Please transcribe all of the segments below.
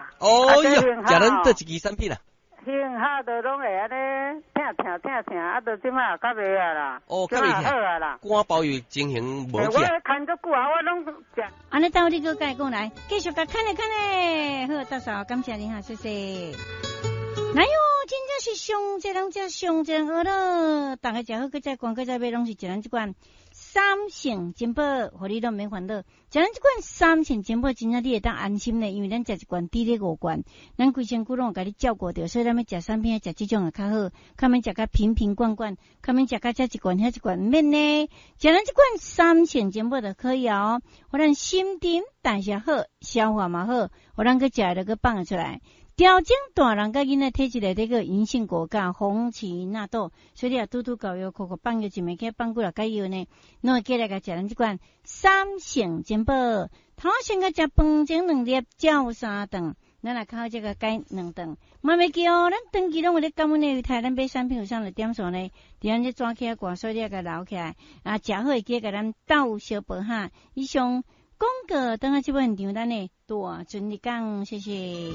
啦。 哦哟，食咱倒一支产品啦。 幸好都拢会安尼疼，啊，都即摆较袂啊啦。 哦，较袂好啊啦。 肝包油情形无起。 我看足久啊，我拢食。 安尼到你个甲讲来，继续甲看咧。好，大嫂，感谢你哈，谢谢。来哟，真正是上一人食上一人饿了，大家食好，搁再逛，搁再买，拢是一人一罐三成金宝，互你都免烦恼。食咱一罐三成金宝，真正你会当安心咧，因为咱食一罐抵咧5罐，咱规身躯拢有甲你照顾着，所以咱要食产品食即种会较好，较免食甲瓶瓶罐罐，较免食甲这一罐遐一罐免呢。食咱一罐三成金宝就可以哦，互咱心情代谢好，消化嘛好，互咱搁食了搁放得出来。调整大人甲囡仔体质的这个银杏果干、红荠纳豆，所以你也拄拄搞药，口口放药一枚，起放过来解药呢。侬会记来甲食咱这罐三成金宝，头先甲食饭前2粒，照3顿，咱来靠这个解2顿。慢慢记哦，咱长期拢有咧感恩的台，咱买产品有上的点数呢，伫咱这抓起来挂，所以你要甲留起来。啊，食好会记甲咱斗小宝哈。以上广告等下这本场咱呢大顺利讲，谢谢。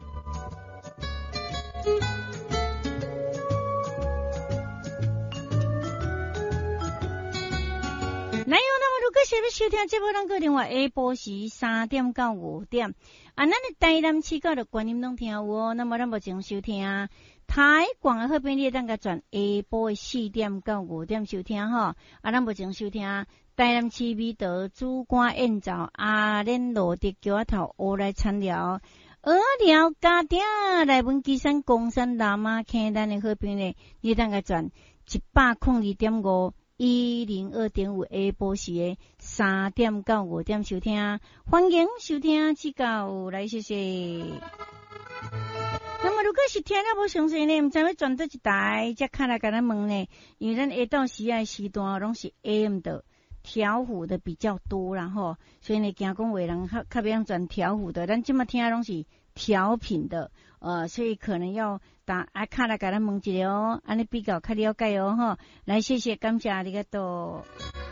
来哟，那么如果想要收听节目，咱个电话下晡时3点到5点，啊，咱的台南市到的观音拢听有哦。那么咱目前收听台广的好边，你当个转下晡的4点到5点收听哈。啊，咱目前收听台南市美德主管宴造阿莲罗的桥头乌来参聊。鹅寮家庭来文基山公山南马坑咱的好朋友，你当个转102.5 102.5下晡时的3点到5点收听，欢迎收听指教来谢谢。那么如果是听了无详细呢，唔知要转到一台，才看来甲咱问呢，因为咱下昼时的时段拢是 AM 的。调虎的比较多啦吼，所以呢，惊讲为人较别样转调虎的，咱即马听拢是调频的，所以可能要看来给咱问一下哦，安尼比较较了解哦吼。来，谢谢，感谢啊りがとう。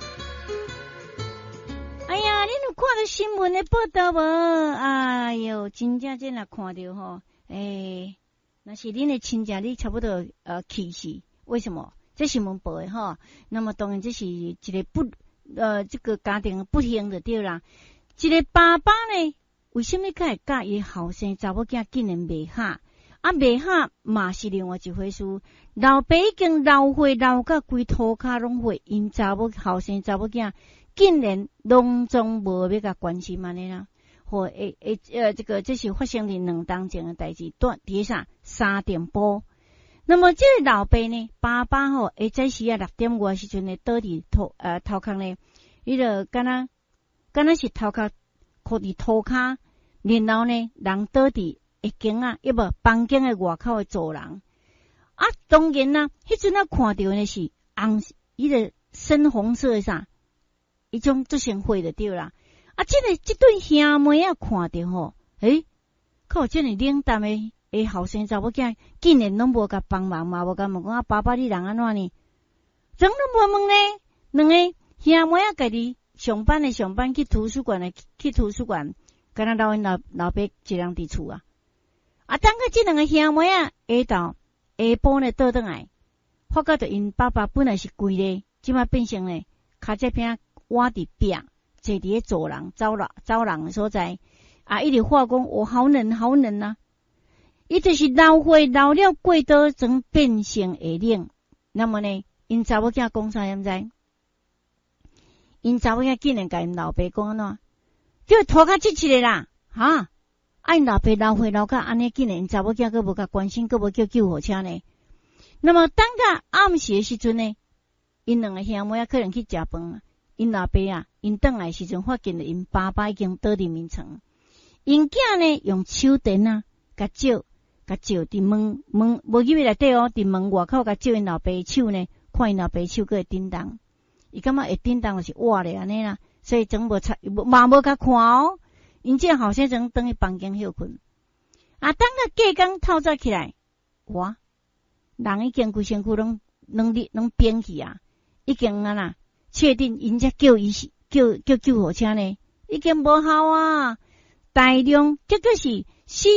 哎呀，你有看到新闻的报道无？哎哟，真正若看到吼，那是恁的亲戚，你差不多气死。为什么？这新闻报的吼，那么当然这是一个这个家庭不幸的对啦。一个爸爸呢，为什么会甲伊后生查某囝竟然袂合？啊，袂合嘛是另外一回事。老爸已经老岁老到规涂骹拢会，因后生查某囝竟然拢总无要甲关心安尼啦。或这是发生伫2当前的代志，伫啥3点半。那么这个老爸呢，爸爸吼，下早时6点外时阵呢，倒伫头壳呢，伊就敢若是头壳靠伫涂骹，然后呢，人倒伫一间一无房间的外口的走廊。啊，当然啦，迄阵看到呢是红，伊个深红色的啥，一种最先会的对啦。啊，这对兄妹看到吼，靠，这么冷淡的。后生查某囝竟然拢无甲帮忙嘛，无甲问讲爸爸你人安怎呢？怎拢无问呢？两个兄妹家己上班去图书馆敢若老爸一人伫厝啊。啊，当个这两个兄妹下晡呢倒转来，发觉着因爸爸本来是跪咧，即马变成咧骹这边倚伫壁，坐伫咧走廊的所在啊，一直话讲我好冷啊。伊就是老岁老了过多曾变成会冷，那么呢，因查某囝讲啥毋知？因查某囝竟然甲因老爸讲安怎？叫拖较积个啦，哈！因老爸老岁老到安尼，竟然因查某囝佫无甲关心，佫无叫救护车呢。那么等到暗时的时阵呢，因两个兄妹可能去食饭，因老爸因倒来时阵发现了因爸爸已经倒伫眠床，因囝呢用手电甲照伫门无入去内底哦，伫门外口甲照因老爸手呢，看因老爸手佫会叮当，伊感觉会叮当就是活咧安尼啦，所以总无嘛无甲看哦，因这后生总等于房间休困，啊，等个隔工透早起来，哇，人已经规身躯拢扁去啊，已经啦，确定因才叫救护车呢，已经无效啊，大量结果是